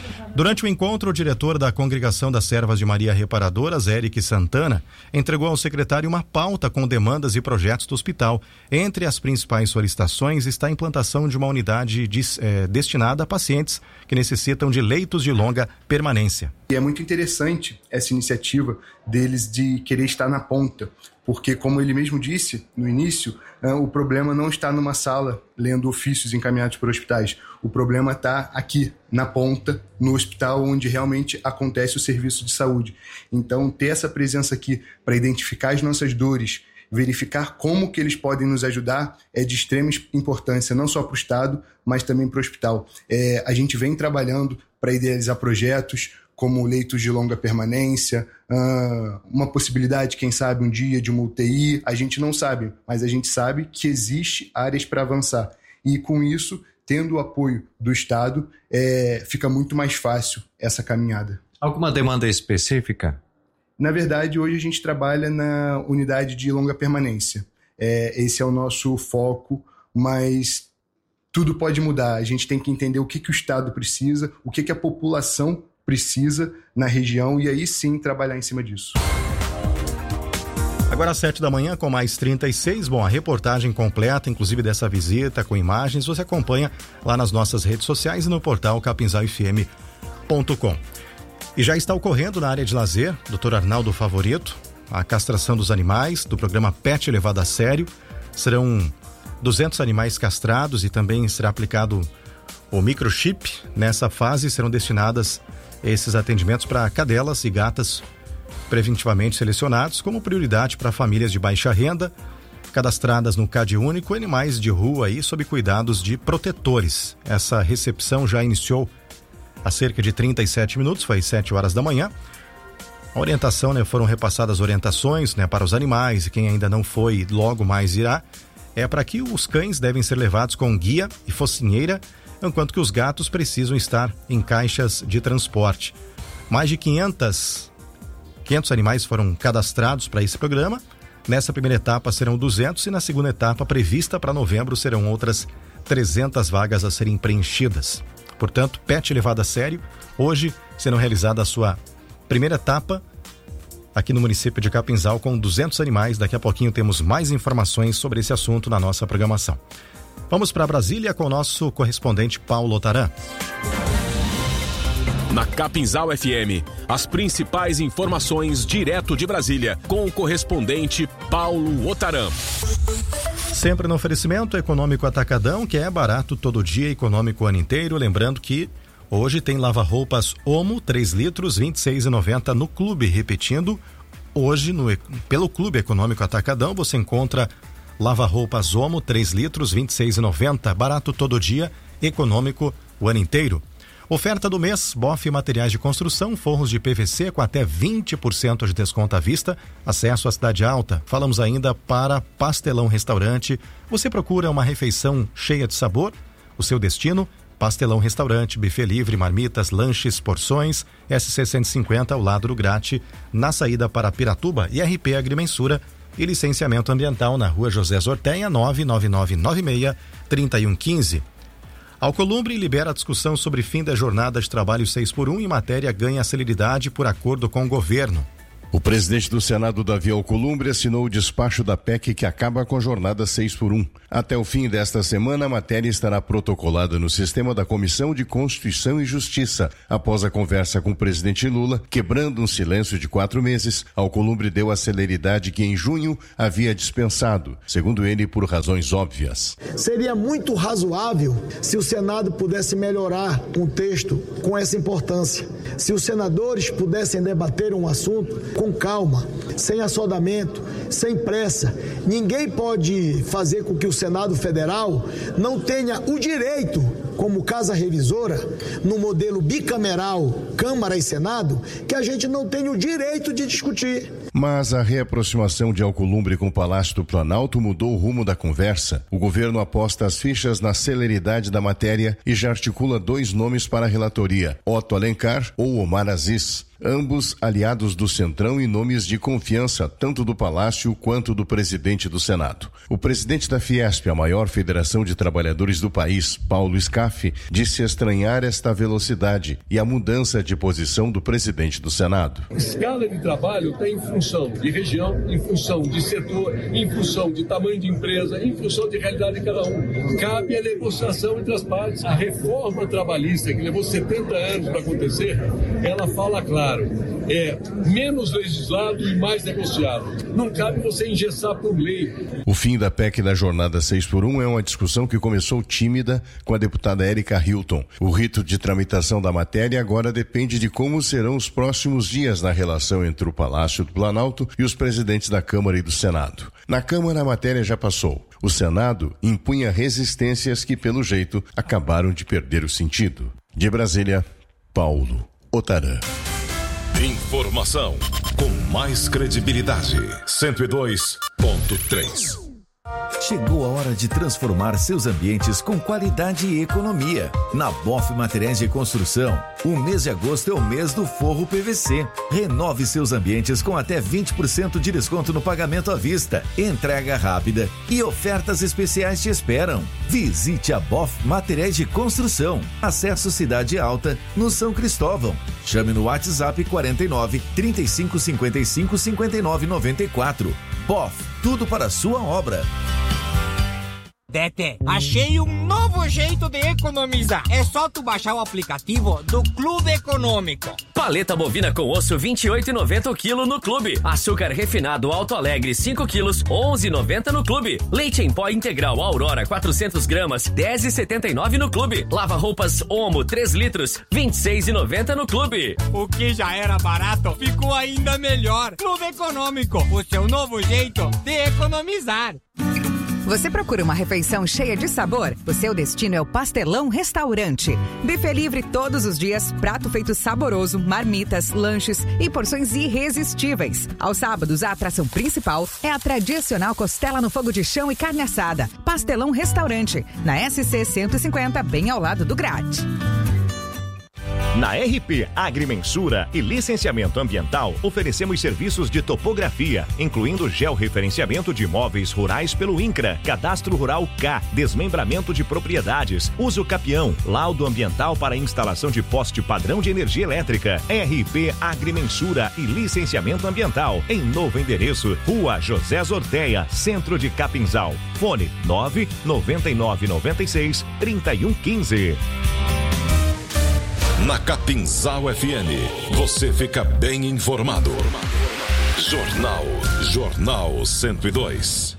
Durante o encontro, o diretor da Congregação das Servas de Maria Reparadoras, Eric Santana, entregou ao secretário uma pauta com demandas e projetos do hospital. Entre as principais solicitações está a implantação de uma unidade de, eh, destinada a pacientes que necessitam de leitos de longa permanência. E é muito interessante essa iniciativa deles de querer estar na ponta, porque, como ele mesmo disse no início, o problema não está numa sala lendo ofícios encaminhados por hospitais. O problema está aqui, na ponta, no hospital onde realmente acontece o serviço de saúde. Então, ter essa presença aqui para identificar as nossas dores, verificar como que eles podem nos ajudar é de extrema importância, não só para o Estado, mas também para o hospital. É, a gente vem trabalhando para idealizar projetos como leitos de longa permanência, uh, uma possibilidade, quem sabe, um dia de uma U T I, a gente não sabe, mas a gente sabe que existe áreas para avançar. E com isso, tendo o apoio do Estado, é, fica muito mais fácil essa caminhada. Alguma demanda específica? Na verdade, hoje a gente trabalha na unidade de longa permanência. É, esse é o nosso foco, mas tudo pode mudar. A gente tem que entender o que, que o Estado precisa, o que, que a população precisa na região e aí sim trabalhar em cima disso. Agora às sete da manhã com mais trinta e seis, bom, a reportagem completa, inclusive dessa visita com imagens, você acompanha lá nas nossas redes sociais e no portal capinzal f m ponto com. E já está ocorrendo na área de lazer, doutor Arnaldo Favorito, a castração dos animais do programa Pet Levado a Sério. Serão duzentos animais castrados e também será aplicado o microchip. Nessa fase serão destinadas esses atendimentos para cadelas e gatas preventivamente selecionados como prioridade para famílias de baixa renda, cadastradas no CAD Único, animais de rua aí sob cuidados de protetores. Essa recepção já iniciou há cerca de trinta e sete minutos, foi às sete horas da manhã. A orientação, né, foram repassadas orientações, né, para os animais, e quem ainda não foi logo mais irá, é para que os cães devem ser levados com guia e focinheira, enquanto que os gatos precisam estar em caixas de transporte. Mais de quinhentos, quinhentos animais foram cadastrados para esse programa. Nessa primeira etapa serão duzentos e na segunda etapa, prevista para novembro, serão outras trezentas vagas a serem preenchidas. Portanto, Pet Levado a Sério, hoje serão realizada a sua primeira etapa aqui no município de Capinzal com duzentos animais. Daqui a pouquinho temos mais informações sobre esse assunto na nossa programação. Vamos para Brasília com o nosso correspondente Paulo Otaran. Na Capinzal F M, as principais informações direto de Brasília, com o correspondente Paulo Otaran. Sempre no oferecimento Econômico Atacadão, que é barato todo dia, econômico o ano inteiro. Lembrando que hoje tem lava-roupas Omo, três litros, vinte e seis reais e noventa centavos no Clube. Repetindo, hoje no, pelo Clube Econômico Atacadão você encontra lava-roupas Omo, três litros, vinte e seis reais e noventa centavos. Barato todo dia, econômico o ano inteiro. Oferta do mês, Boff Materiais de Construção, forros de P V C com até vinte por cento de desconto à vista, acesso à Cidade Alta. Falamos ainda para Pastelão Restaurante. Você procura uma refeição cheia de sabor? O seu destino? Pastelão Restaurante, buffet livre, marmitas, lanches, porções, S C cento e cinquenta ao lado do Grate, na saída para Piratuba, e R P Agrimensura e licenciamento ambiental na Rua José Zorteia, nove nove nove nove seis, três um um cinco. Alcolumbre libera a discussão sobre fim da jornada de trabalho seis por um e matéria ganha celeridade por acordo com o governo. O presidente do Senado, Davi Alcolumbre, assinou o despacho da P E C que acaba com a jornada seis por um. Até o fim desta semana, a matéria estará protocolada no sistema da Comissão de Constituição e Justiça. Após a conversa com o presidente Lula, quebrando um silêncio de quatro meses, Alcolumbre deu a celeridade que em junho havia dispensado, segundo ele, por razões óbvias. Seria muito razoável se o Senado pudesse melhorar um texto com essa importância. Se os senadores pudessem debater um assunto com calma, sem assodamento, sem pressa. Ninguém pode fazer com que o Senado Federal não tenha o direito, como casa revisora, no modelo bicameral Câmara e Senado, que a gente não tenha o direito de discutir. Mas a reaproximação de Alcolumbre com o Palácio do Planalto mudou o rumo da conversa. O governo aposta as fichas na celeridade da matéria e já articula dois nomes para a relatoria, Otto Alencar ou Omar Aziz. ambos aliados do Centrão e nomes de confiança tanto do Palácio quanto do presidente do Senado. O presidente da Fiesp, a maior federação de trabalhadores do país, Paulo Scaff, disse estranhar esta velocidade e a mudança de posição do presidente do Senado. Escala de trabalho está em função de região, em função de setor, em função de tamanho de empresa, em função de realidade de cada um. Cabe a negociação entre as partes. A reforma trabalhista, que levou setenta anos para acontecer, ela fala claro. É menos legislado e mais negociado. Não cabe você engessar por lei. O fim da P E C da jornada seis por um é uma discussão que começou tímida com a deputada Érica Hilton. O rito de tramitação da matéria agora depende de como serão os próximos dias na relação entre o Palácio do Planalto e os presidentes da Câmara e do Senado. Na Câmara a matéria já passou. O Senado impunha resistências que, pelo jeito, acabaram de perder o sentido. De Brasília, Paulo Otarã. Informação com mais credibilidade. cento e dois ponto três. Chegou a hora de transformar seus ambientes com qualidade e economia. Na Boff Materiais de Construção, o mês de agosto é o mês do forro P V C. Renove seus ambientes com até vinte por cento de desconto no pagamento à vista, entrega rápida e ofertas especiais te esperam. Visite a Boff Materiais de Construção. Acesso Cidade Alta, no São Cristóvão. Chame no WhatsApp quarenta e nove, trinta e cinco, cinquenta e cinco, cinquenta e nove, noventa e quatro. Boff, tudo para a sua obra. Tete, achei um novo jeito de economizar. É só tu baixar o aplicativo do Clube Econômico. Paleta bovina com osso vinte e oito reais e noventa centavos o quilo no Clube. Açúcar refinado Alto Alegre cinco quilos, onze reais e noventa centavos no Clube. Leite em pó integral Aurora quatrocentas gramas, dez reais e setenta e nove centavos no Clube. Lava roupas Omo três litros, vinte e seis reais e noventa centavos no Clube. O que já era barato ficou ainda melhor. Clube Econômico, o seu novo jeito de economizar. Você procura uma refeição cheia de sabor? O seu destino é o Pastelão Restaurante. Buffet livre todos os dias, prato feito saboroso, marmitas, lanches e porções irresistíveis. Aos sábados, a atração principal é a tradicional costela no fogo de chão e carne assada. Pastelão Restaurante, na S C cento e cinquenta, bem ao lado do Grade. Na R P Agrimensura e Licenciamento Ambiental, oferecemos serviços de topografia, incluindo georreferenciamento de imóveis rurais pelo INCRA, Cadastro Rural K, desmembramento de propriedades, uso capião, laudo ambiental para instalação de poste padrão de energia elétrica. R P Agrimensura e Licenciamento Ambiental, em novo endereço, Rua José Zorteia, Centro de Capinzal. Fone nove nove nove nove seis, três um um cinco. Na Capinzal F M, você fica bem informado. Jornal, Jornal cento e dois.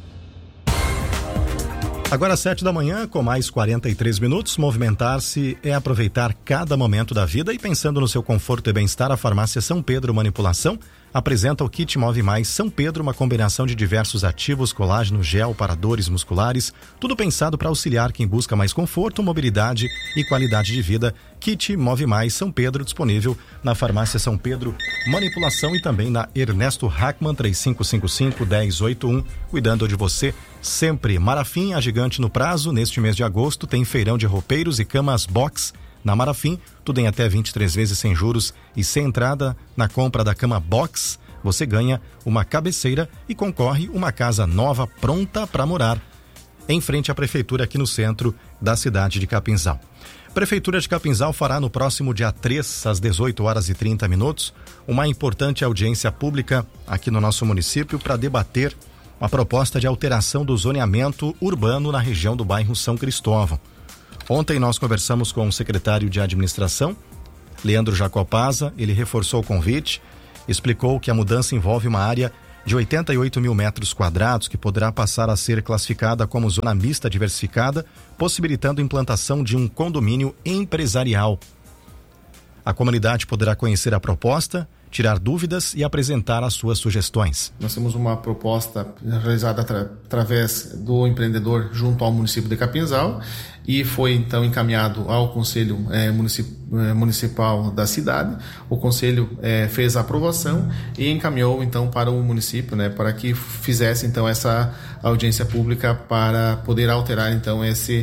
Agora às sete da manhã, com mais quarenta e três minutos, movimentar-se é aproveitar cada momento da vida e pensando no seu conforto e bem-estar, a farmácia São Pedro Manipulação apresenta o Kit Move Mais São Pedro, uma combinação de diversos ativos, colágeno, gel para dores musculares, tudo pensado para auxiliar quem busca mais conforto, mobilidade e qualidade de vida. Kit Move Mais São Pedro, disponível na farmácia São Pedro Manipulação e também na Ernesto Hackman, três cinco cinco cinco, um zero oito um, cuidando de você sempre. Marafim, a gigante no prazo, neste mês de agosto tem feirão de roupeiros e camas box. Na Marafim, tudo em até vinte e três vezes sem juros e sem entrada. Na compra da cama box, você ganha uma cabeceira e concorre uma casa nova pronta para morar, em frente à prefeitura aqui no centro da cidade de Capinzal. Prefeitura de Capinzal fará no próximo dia três, às dezoito horas e trinta minutos, uma importante audiência pública aqui no nosso município para debater uma proposta de alteração do zoneamento urbano na região do bairro São Cristóvão. Ontem nós conversamos com o secretário de administração, Leandro Jacopaza. Ele reforçou o convite, explicou que a mudança envolve uma área de oitenta e oito mil metros quadrados que poderá passar a ser classificada como zona mista diversificada, possibilitando a implantação de um condomínio empresarial. A comunidade poderá conhecer a proposta, tirar dúvidas e apresentar as suas sugestões. Nós temos uma proposta realizada atra- através do empreendedor junto ao município de Capinzal e foi então encaminhado ao Conselho eh, municip- eh, Municipal da cidade. O Conselho eh, fez a aprovação e encaminhou então para o município, né, para que fizesse então essa audiência pública para poder alterar então esse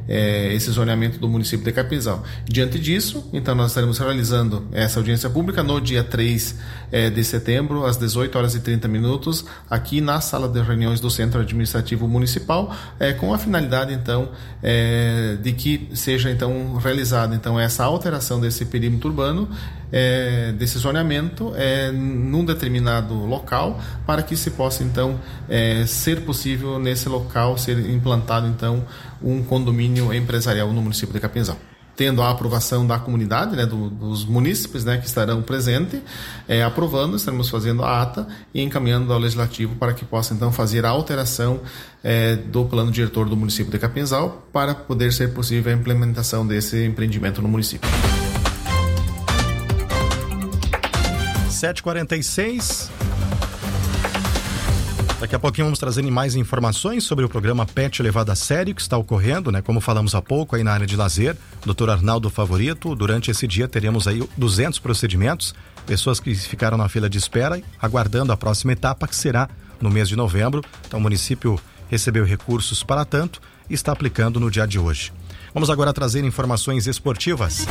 é, esse zoneamento do município de Capinzal. Diante disso, então nós estaremos realizando essa audiência pública no dia três é, de setembro, às dezoito horas e trinta minutos, aqui na sala de reuniões do Centro Administrativo Municipal, é, com a finalidade então é, de que seja então realizada então essa alteração desse perímetro urbano, é, desse zoneamento é, num determinado local, para que se possa então é, ser possível nesse local ser implantado então um condomínio empresarial no município de Capinzal. Tendo a aprovação da comunidade, né, do, dos munícipes, né, que estarão presentes, é, aprovando, estaremos fazendo a ata e encaminhando ao Legislativo para que possa então fazer a alteração é, do plano diretor do município de Capinzal, para poder ser possível a implementação desse empreendimento no município. sete e quarenta e seis. Daqui a pouquinho vamos trazendo mais informações sobre o programa Pet Levado a Sério que está ocorrendo, né? Como falamos há pouco aí na área de lazer, doutor Arnaldo Favorito, durante esse dia teremos aí duzentos procedimentos, pessoas que ficaram na fila de espera, aguardando a próxima etapa, que será no mês de novembro. Então o município recebeu recursos para tanto e está aplicando no dia de hoje. Vamos agora trazer informações esportivas.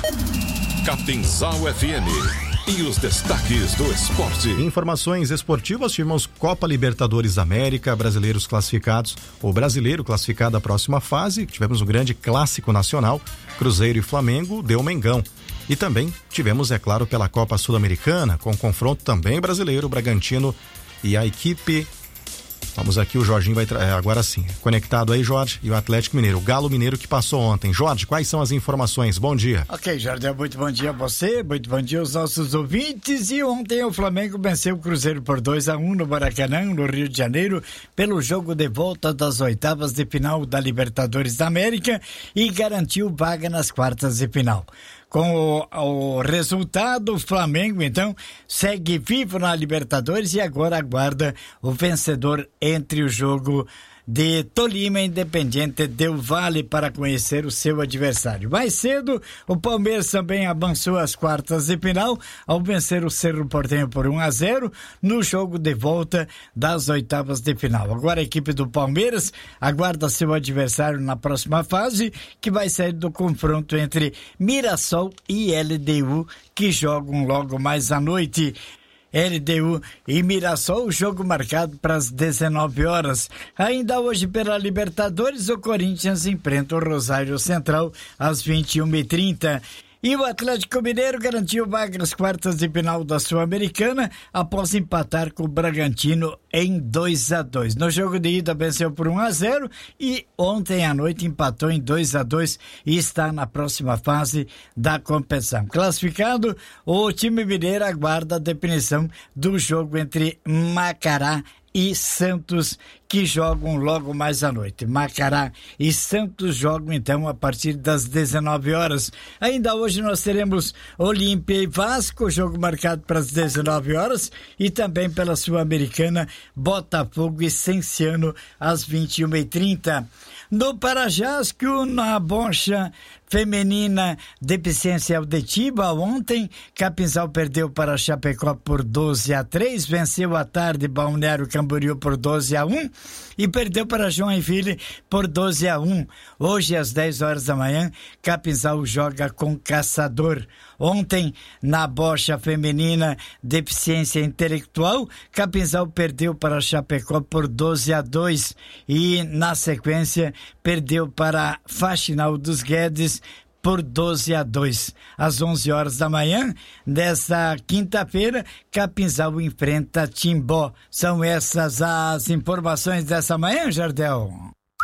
Capinzal F M. E os destaques do esporte. Informações esportivas, tivemos Copa Libertadores da América, brasileiros classificados, o brasileiro classificado à próxima fase, tivemos um grande clássico nacional, Cruzeiro e Flamengo, deu Mengão. E também tivemos, é claro, pela Copa Sul-Americana, com confronto também brasileiro, Bragantino e a equipe... Vamos aqui, o Jorginho vai tra... agora sim, conectado aí, Jorge, e o Atlético Mineiro, o Galo Mineiro que passou ontem. Jorge, quais são as informações? Bom dia. Ok, Jardel, muito bom dia a você, muito bom dia aos nossos ouvintes. E ontem o Flamengo venceu o Cruzeiro por dois a um no Maracanã, no Rio de Janeiro, pelo jogo de volta das oitavas de final da Libertadores da América e garantiu vaga nas quartas de final. Com o, o resultado, o Flamengo, então, segue vivo na Libertadores e agora aguarda o vencedor entre o jogo de Tolima e Independiente del Valle para conhecer o seu adversário. Mais cedo, o Palmeiras também avançou às quartas de final ao vencer o Cerro Porteño por um a zero no jogo de volta das oitavas de final. Agora a equipe do Palmeiras aguarda seu adversário na próxima fase, que vai sair do confronto entre Mirassol e L D U, que jogam logo mais à noite. L D U e Mirassol, jogo marcado para as dezenove horas. Ainda hoje pela Libertadores, o Corinthians enfrenta o Rosário Central às vinte e uma e trinta. E o Atlético Mineiro garantiu vaga às quartas de final da Sul-Americana após empatar com o Bragantino em dois a dois. No jogo de ida venceu por um a zero e ontem à noite empatou em dois a dois e está na próxima fase da competição. Classificado, o time mineiro aguarda a definição do jogo entre Macará e Santos, que jogam logo mais à noite. Macará e Santos jogam então a partir das dezenove horas. Ainda hoje nós teremos Olímpia e Vasco, jogo marcado para as dezenove horas, e também pela Sul-Americana, Botafogo e Cienciano às vinte e uma e trinta. No Parajasco, na bocha feminina deficiência auditiva, ontem Capinzal perdeu para Chapecó por doze a três, venceu à tarde Balneário Camboriú por doze a um e perdeu para Joinville por doze a um. Hoje às dez horas da manhã, Capinzal joga com Caçador. Ontem, na bocha feminina deficiência intelectual, Capinzal perdeu para Chapecó por doze a dois e na sequência perdeu para Faxinal dos Guedes por doze a dois. Às onze horas da manhã, desta quinta-feira, Capinzal enfrenta Timbó. São essas as informações dessa manhã, Jardel.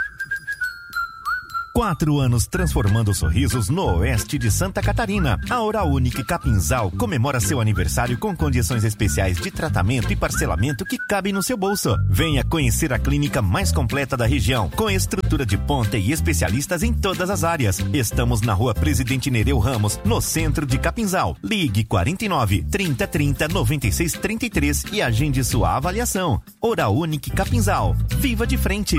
Quatro anos transformando sorrisos no oeste de Santa Catarina. A Oral Unique Capinzal comemora seu aniversário com condições especiais de tratamento e parcelamento que cabem no seu bolso. Venha conhecer a clínica mais completa da região, com estrutura de ponta e especialistas em todas as áreas. Estamos na Rua Presidente Nereu Ramos, no centro de Capinzal. Ligue quarenta e nove, trinta, trinta, noventa e seis, trinta e três e agende sua avaliação. Oral Unique Capinzal. Viva de frente!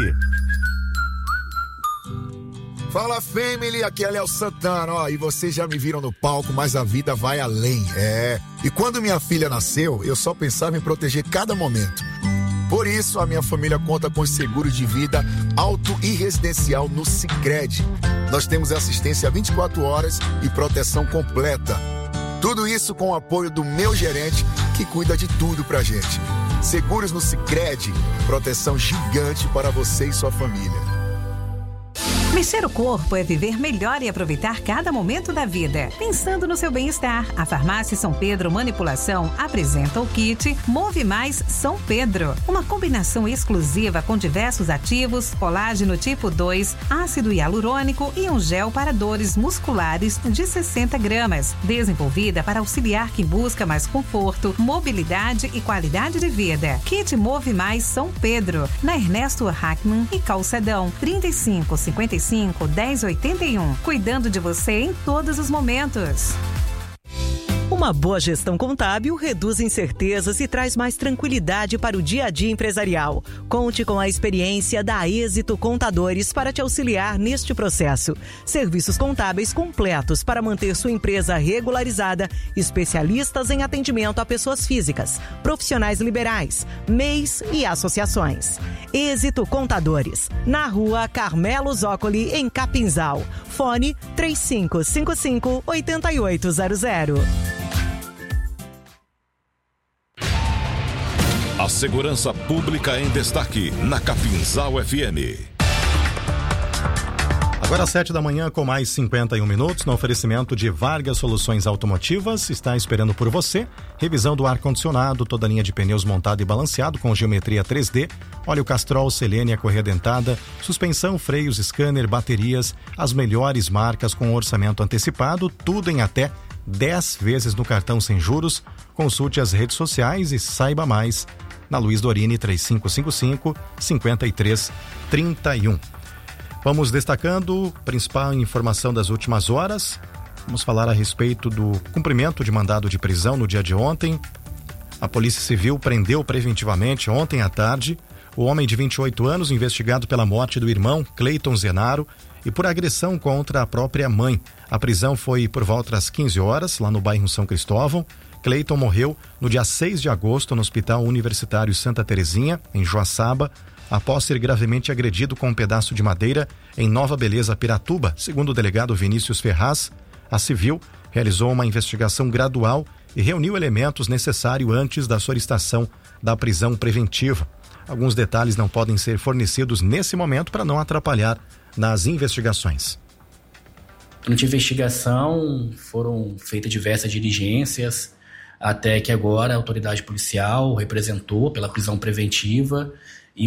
Fala, family, aqui é Léo Santana, ó, e vocês já me viram no palco, mas a vida vai além, é. E quando minha filha nasceu, eu só pensava em proteger cada momento. Por isso, a minha família conta com seguro de vida auto e residencial no Sicredi. Nós temos assistência vinte e quatro horas e proteção completa. Tudo isso com o apoio do meu gerente, que cuida de tudo pra gente. Seguros no Sicredi, proteção gigante para você e sua família. Mexer o corpo é viver melhor e aproveitar cada momento da vida. Pensando no seu bem-estar, a Farmácia São Pedro Manipulação apresenta o kit Move Mais São Pedro. Uma combinação exclusiva com diversos ativos, colágeno tipo dois, ácido hialurônico e um gel para dores musculares de sessenta gramas. Desenvolvida para auxiliar quem busca mais conforto, mobilidade e qualidade de vida. Kit Move Mais São Pedro, na Ernesto Hackman e Calçadão, trinta e cinco, cinquenta e cinco, dez, oitenta e um. Cuidando de você em todos os momentos. Uma boa gestão contábil reduz incertezas e traz mais tranquilidade para o dia a dia empresarial. Conte com a experiência da Êxito Contadores para te auxiliar neste processo. Serviços contábeis completos para manter sua empresa regularizada, especialistas em atendimento a pessoas físicas, profissionais liberais, M E Is e associações. Êxito Contadores, na rua Carmelo Zócoli, em Capinzal. Fone três cinco cinco cinco, oito oito zero zero. A segurança pública em destaque na Capinzal F M. Agora às sete da manhã com mais cinquenta e um minutos, no oferecimento de Vargas Soluções Automotivas, está esperando por você. Revisão do ar-condicionado, toda a linha de pneus montado e balanceado com geometria três D, óleo Castrol, Selênia, correia dentada, suspensão, freios, scanner, baterias, as melhores marcas com orçamento antecipado, tudo em até dez vezes no cartão sem juros. Consulte as redes sociais e saiba mais na Luiz Dorini três cinco cinco cinco, cinco três três um. Vamos destacando a principal informação das últimas horas. Vamos falar a respeito do cumprimento de mandado de prisão no dia de ontem. A Polícia Civil prendeu preventivamente ontem à tarde o homem de vinte e oito anos investigado pela morte do irmão Cleiton Zenaro e por agressão contra a própria mãe. A prisão foi por volta das quinze horas, lá no bairro São Cristóvão. Cleiton morreu no dia seis de agosto no Hospital Universitário Santa Terezinha, em Joaçaba, após ser gravemente agredido com um pedaço de madeira em Nova Beleza, Piratuba. Segundo o delegado Vinícius Ferraz, a Civil realizou uma investigação gradual e reuniu elementos necessários antes da solicitação da prisão preventiva. Alguns detalhes não podem ser fornecidos nesse momento para não atrapalhar nas investigações. Durante a investigação foram feitas diversas diligências, até que agora a autoridade policial representou pela prisão preventiva e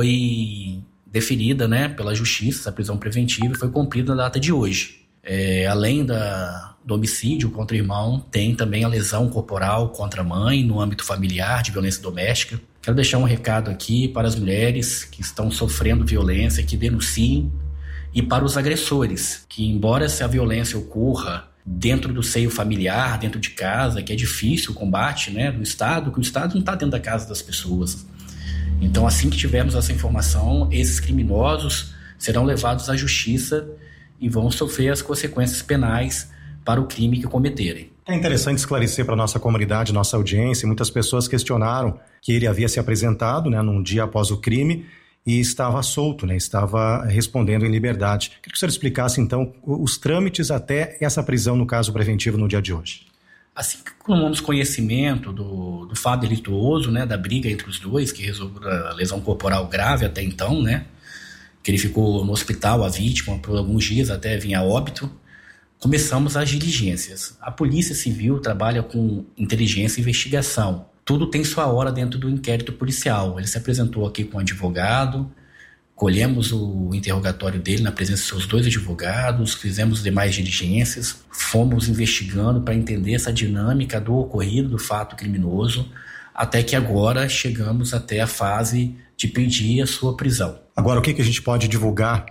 foi deferida, né, pela justiça essa prisão preventiva e foi cumprida na data de hoje. É, além da, do homicídio contra o irmão, tem também a lesão corporal contra a mãe no âmbito familiar de violência doméstica. Quero deixar um recado aqui para as mulheres que estão sofrendo violência, que denunciem, e para os agressores, que embora essa violência ocorra dentro do seio familiar, dentro de casa, que é difícil o combate, né, do Estado, que o Estado não está dentro da casa das pessoas. Então, assim que tivermos essa informação, esses criminosos serão levados à justiça e vão sofrer as consequências penais para o crime que cometerem. É interessante esclarecer para a nossa comunidade, nossa audiência. Muitas pessoas questionaram que ele havia se apresentado, né, num dia após o crime e estava solto, né, estava respondendo em liberdade. Queria que o senhor explicasse, então, os trâmites até essa prisão, no caso preventivo, no dia de hoje. Assim que tomamos conhecimento do, do fato delituoso, né, da briga entre os dois, que resultou a lesão corporal grave até então, né, que ele ficou no hospital, a vítima, por alguns dias até vir a óbito, começamos as diligências. A Polícia Civil trabalha com inteligência e investigação. Tudo tem sua hora dentro do inquérito policial. Ele se apresentou aqui com um advogado, colhemos o interrogatório dele na presença de seus dois advogados, fizemos demais diligências, fomos investigando para entender essa dinâmica do ocorrido, do fato criminoso, até que agora chegamos até a fase de pedir a sua prisão. Agora, o que, que a gente pode divulgar